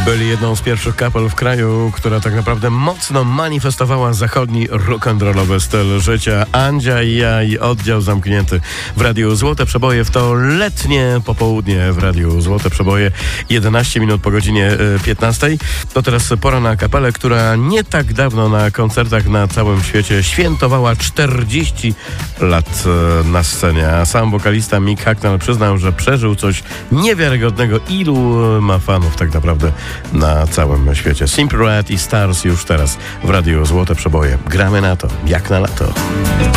Byli jedną z pierwszych kapel w kraju, która tak naprawdę mocno manifestowała zachodni rock'n'rollowy styl życia. Andzia i ja i oddział zamknięty w Radiu Złote Przeboje w to letnie popołudnie w Radiu Złote Przeboje 11 minut po godzinie 15. To teraz pora na kapelę, która nie tak dawno na koncertach na całym świecie świętowała 40 lat na scenie. A sam wokalista Mick Hucknall przyznał, że przeżył coś niewiarygodnego. Ilu ma fanów tak naprawdę na całym świecie. Simple Red i Stars już teraz w Radiu Złote Przeboje. Gramy na to, jak na lato.